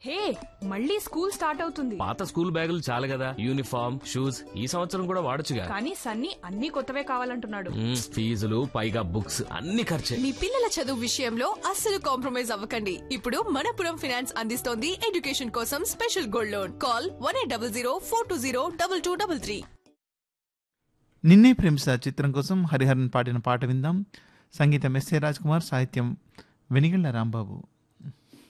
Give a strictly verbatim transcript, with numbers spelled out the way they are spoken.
హే, మళ్ళీ school start అవుతుంది. పాత స్కూల్ బ్యాగులు చాలు కదా, యూనిఫామ్ షూస్ ఈ సంవత్సరం కూడా వాడొచ్చుగా. కానీ సన్నీ అన్ని కొత్తవే కావాలంటున్నాడు. మ్మ్, ఫీజులు పైగా బుక్స్ అన్ని ఖర్చే. మీ పిల్లల చదువు విషయంలో అస్సలు కాంప్రమైజ్ అవ్వకండి. ఇప్పుడు మనపురం ఫైనాన్స్ అందిస్తోంది ఎడ్యుకేషన్ కోసం special gold loan. Call one eight double zero four two zero double two double three. నిన్నే ప్రేమిసా చిత్రం కోసం హరిహరన్ పాడిన పాట విందాం. సంగీతం ఎస్ఏ రాజ్ కుమార్, సాహిత్యం వెనిగళ్ల రాంబాబు.